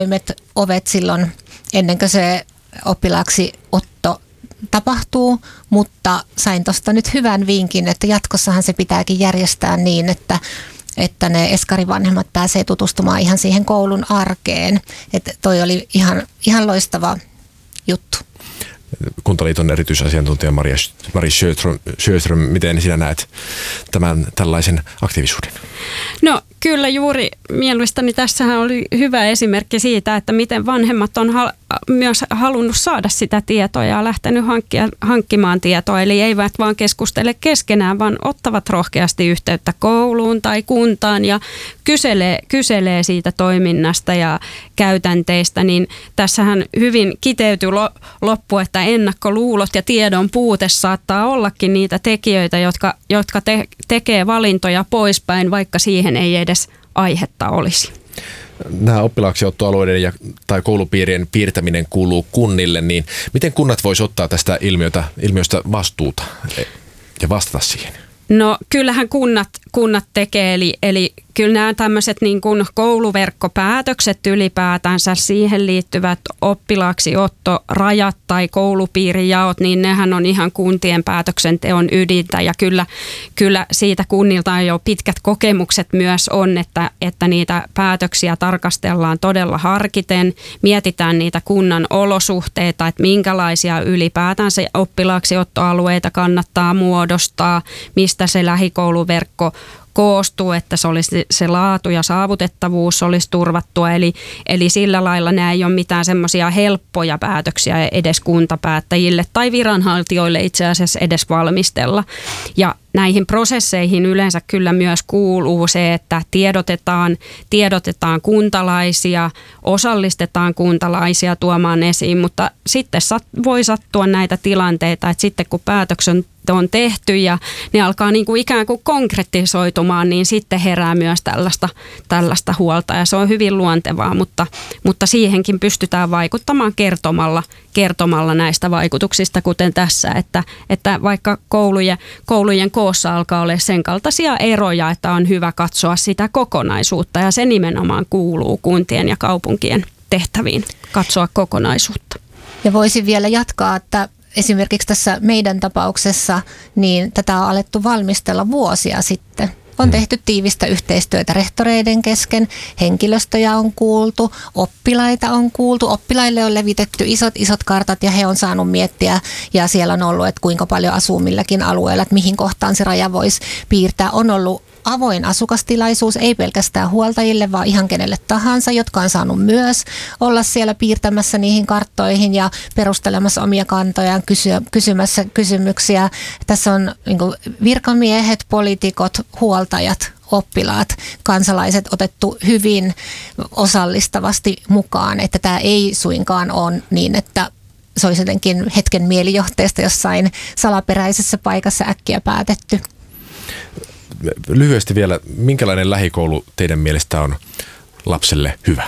ovet silloin ennen kuin se oppilaaksi otto tapahtuu, mutta sain tuosta nyt hyvän vinkin, että jatkossahan se pitääkin järjestää niin, että ne eskarivanhemmat pääsee tutustumaan ihan siihen koulun arkeen. Että toi oli ihan loistava juttu. Kuntaliiton erityisasiantuntija Mari Sjöström, miten sinä näet tämän tällaisen aktiivisuuden? No kyllä juuri mielestäni tässähän oli hyvä esimerkki siitä, että miten vanhemmat on myös halunnut saada sitä tietoa ja lähtenyt hankkimaan tietoa. Eli eivät vaan keskustele keskenään, vaan ottavat rohkeasti yhteyttä kouluun tai kuntaan ja kyselee siitä toiminnasta ja käytänteistä. Niin tässähän hyvin kiteytyy loppu, että ennakkoluulot ja tiedon puute saattaa ollakin niitä tekijöitä, jotka tekee valintoja poispäin, vaikka siihen ei edes aihetta olisi. Nämä oppilaaksiottoalueiden tai koulupiirien piirtäminen kuuluu kunnille, niin miten kunnat voisivat ottaa tästä ilmiöstä vastuuta ja vastata siihen? No kyllähän kunnat tekee, eli kyllä nämä tämmöiset niin kuin kouluverkkopäätökset ylipäätänsä, siihen liittyvät oppilaaksiottorajat tai koulupiirijaot, niin nehän on ihan kuntien päätöksenteon ydintä ja kyllä siitä kunnilta jo pitkät kokemukset myös on, että niitä päätöksiä tarkastellaan todella harkiten, mietitään niitä kunnan olosuhteita, että minkälaisia ylipäätänsä oppilaaksiottoalueita kannattaa muodostaa, mistä se lähikouluverkko koostuu, että se laatu ja saavutettavuus olisi turvattua. Eli sillä lailla nämä ei ole mitään semmoisia helppoja päätöksiä edes kuntapäättäjille tai viranhaltijoille itse asiassa edes valmistella. Ja näihin prosesseihin yleensä kyllä myös kuuluu se, että tiedotetaan kuntalaisia, osallistetaan kuntalaisia tuomaan esiin, mutta sitten voi sattua näitä tilanteita, että sitten kun päätöksen on tehty ja ne alkaa niin kuin ikään kuin konkretisoitumaan, niin sitten herää myös tällaista huolta ja se on hyvin luontevaa, mutta siihenkin pystytään vaikuttamaan kertomalla näistä vaikutuksista, kuten tässä, että vaikka koulujen koossa alkaa olla sen kaltaisia eroja, että on hyvä katsoa sitä kokonaisuutta ja se nimenomaan kuuluu kuntien ja kaupunkien tehtäviin, katsoa kokonaisuutta. Ja voisin vielä jatkaa, että esimerkiksi tässä meidän tapauksessa niin tätä on alettu valmistella vuosia sitten. On tehty tiivistä yhteistyötä rehtoreiden kesken, henkilöstöjä on kuultu, oppilaita on kuultu, oppilaille on levitetty isot kartat ja he on saanut miettiä ja siellä on ollut, että kuinka paljon asuu milläkin alueella, että mihin kohtaan se raja voisi piirtää. On ollut avoin asukastilaisuus, ei pelkästään huoltajille, vaan ihan kenelle tahansa, jotka on saanut myös olla siellä piirtämässä niihin karttoihin ja perustelemassa omia kantojaan, kysymässä kysymyksiä. Tässä on niin kuin virkamiehet, poliitikot, huoltajat, oppilaat, kansalaiset otettu hyvin osallistavasti mukaan, että tämä ei suinkaan ole niin, että se olisi jotenkin hetken mielijohteesta jossain salaperäisessä paikassa äkkiä päätetty. Lyhyesti vielä, minkälainen lähikoulu teidän mielestä on lapselle hyvä?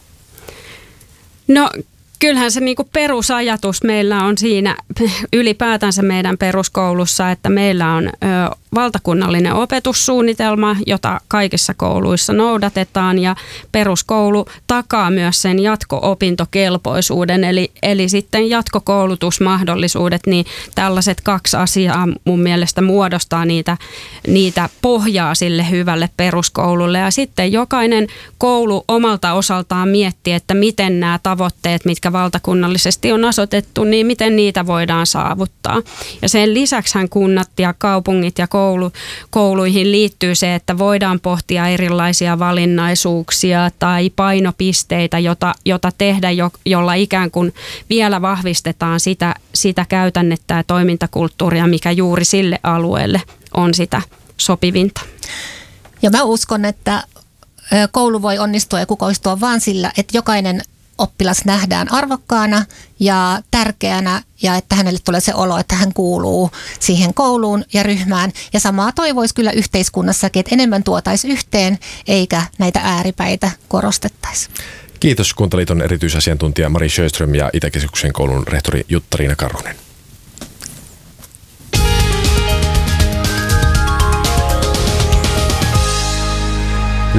No kyllähän se niinku perusajatus meillä on siinä ylipäätänsä meidän peruskoulussa, että meillä on valtakunnallinen opetussuunnitelma, jota kaikissa kouluissa noudatetaan ja peruskoulu takaa myös sen jatko-opintokelpoisuuden, eli sitten jatkokoulutusmahdollisuudet, niin tällaiset kaksi asiaa mun mielestä muodostaa niitä pohjaa sille hyvälle peruskoululle ja sitten jokainen koulu omalta osaltaan miettii, että miten nämä tavoitteet, mitkä valtakunnallisesti on asetettu, niin miten niitä voidaan saavuttaa. Ja sen lisäksihän kunnat ja kaupungit ja kouluihin liittyy se, että voidaan pohtia erilaisia valinnaisuuksia tai painopisteitä, jota tehdä, jolla ikään kuin vielä vahvistetaan sitä käytännettä ja toimintakulttuuria, mikä juuri sille alueelle on sitä sopivinta. Ja mä uskon, että koulu voi onnistua ja kukoistua vaan sillä, että jokainen oppilas nähdään arvokkaana ja tärkeänä ja että hänelle tulee se olo, että hän kuuluu siihen kouluun ja ryhmään. Ja samaa toivoisi kyllä yhteiskunnassakin, että enemmän tuotaisiin yhteen eikä näitä ääripäitä korostettaisi. Kiitos Kuntaliiton erityisasiantuntija Mari Sjöström ja Itäkeskuksen koulun rehtori Jutta-Riina Karhunen.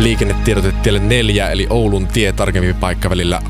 liikennetiedotetielle 4 eli Oulun tie, tarkempi paikka välillä